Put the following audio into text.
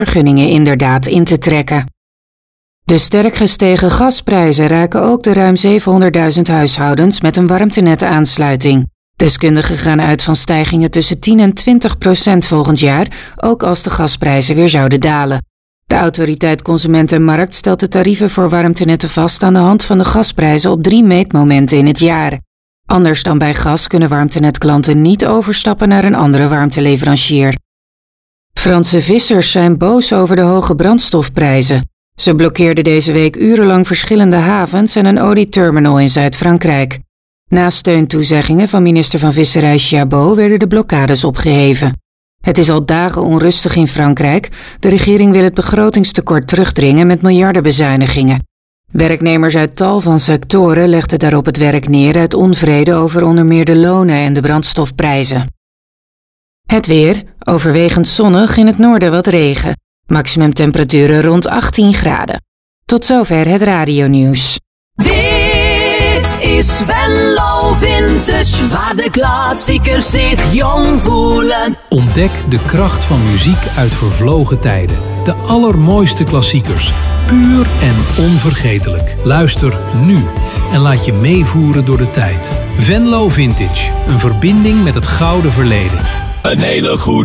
vergunningen inderdaad in te trekken. De sterk gestegen gasprijzen raken ook de ruim 700.000 huishoudens met een warmtenetaansluiting. Deskundigen gaan uit van stijgingen tussen 10 en 20% volgend jaar, ook als de gasprijzen weer zouden dalen. De autoriteit Consument en Markt stelt de tarieven voor warmtenetten vast aan de hand van de gasprijzen op 3 meetmomenten in het jaar. Anders dan bij gas kunnen warmtenetklanten niet overstappen naar een andere warmteleverancier. Franse vissers zijn boos over de hoge brandstofprijzen. Ze blokkeerden deze week urenlang verschillende havens en een olieterminal in Zuid-Frankrijk. Na steuntoezeggingen van minister van Visserij Chabot werden de blokkades opgeheven. Het is al dagen onrustig in Frankrijk. De regering wil het begrotingstekort terugdringen met miljardenbezuinigingen. Werknemers uit tal van sectoren legden daarop het werk neer uit onvrede over onder meer de lonen en de brandstofprijzen. Het weer, overwegend zonnig, in het noorden wat regen. Maximumtemperaturen rond 18 graden. Tot zover het radionieuws. Dit is Venlo Vintage, waar de klassiekers zich jong voelen. Ontdek de kracht van muziek uit vervlogen tijden. De allermooiste klassiekers, puur en onvergetelijk. Luister nu en laat je meevoeren door de tijd. Venlo Vintage, een verbinding met het gouden verleden. Een hele goede